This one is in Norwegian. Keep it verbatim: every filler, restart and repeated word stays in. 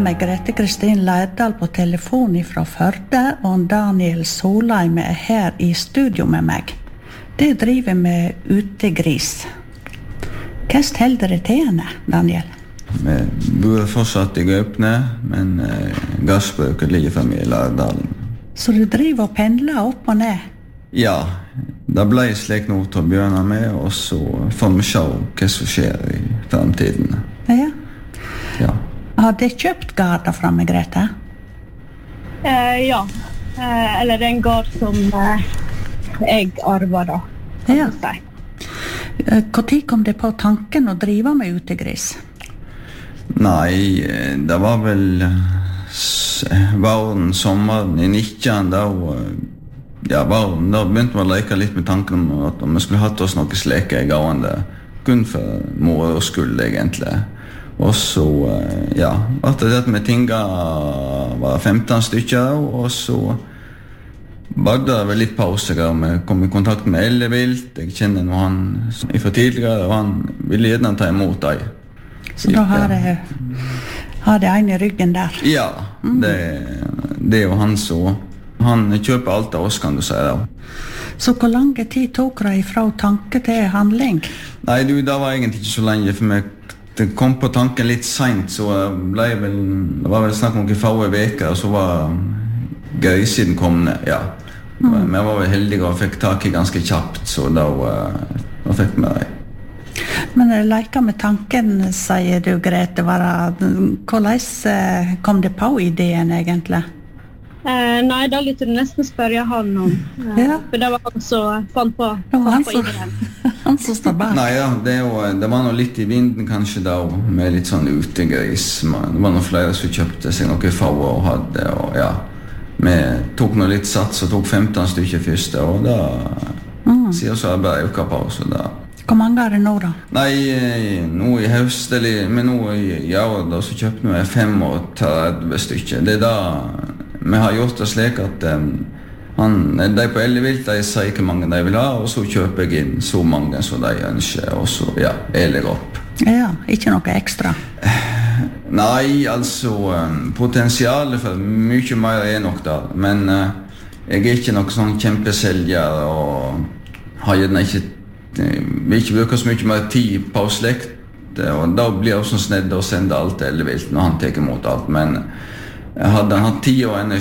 Grete Kristin Lærdal på telefon fra Førde, og Daniel Solheim er her i studio med meg. Det driver med utegris. Hva holder det til henne, Daniel? Vi bor fortsatt i Gaupne, men eh, gassbruket ligger fremme i Lærdalen. Så du driver og pendler opp og ned? Ja, det ble slik noe til å begynne med, og så får vi se hva som skjer i fremtiden. Ja. Ja. Har de kjøpt garder fra meg, Grete? Eh, ja, eh, eller det er en gard som eh, jeg arver da. Ja. Hvor tid kom det på tanken å drive med utegris? Nei, det var vel våren, sommeren i nitten, da, ja, våren, da begynte vi å leke litt med tanken om at vi skulle hatt oss noe sleke i gående, kun for mor og skyld egentlig. Og så, ja, etter det at vi tinga var femten stykker, og så var det vel litt pauser, og vi kom i kontakt med Ellevilt. Jeg kjenner noe han fra tidligere, og han ville gjerne ta imot deg. Så da har det, har det en i ryggen der? Ja, det, det er jo han så. Han kjøper alt av oss, kan du si da. Så hvor lang tid tok det fra tanke til handling? Nei, du, det var egentlig ikke så lenge, for meg det kom på tanken litt sent, så ble jeg vel, det var vel snakk om noen få veker, og så var grisen kommende, ja. Mm. Men jeg var vel heldig og fikk tak i ganske kjapt, så da, da fikk vi det. Men jeg leker med tanken, sier du, Grete, var det, hvordan kom det på ideen egentlig? Eh, nei, da lytte du nesten spørre han om, eh, ja. For det var han som fant på, det var han på som, ideen. Han som står bak. Nei, ja, det, jo, det var noe litt i vinden kanskje da, med litt sånn utegris. Det var noen flere som kjøpte seg noe få og hadde, og ja. Vi tok noe litt sats og tok femten stykker først, og da mm. sier så jeg bare uka på, så da. Hvor mange er det nå da? Nei, nå i høst, eller, men nå i år da, så kjøpte vi femogtredve stykker. Det er da vi har gjort det slik at um, han, de på Ellevilt, de sier hvor mange de vil ha, og så kjøper jeg inn så mange som de ønsker, og så, ja, eler opp. Ja, ikke noe ekstra? Nei, altså, um, potensialet for mye mer er nok da, men uh, jeg er ikke noe sånn kjempeselger, og har gjerne ikke, vil ikke bruke så mye mer tid på slekt, og da blir jeg også snedd å sende alt til Ellevilt når han tar imot alt, men hadde han hatt tid og energi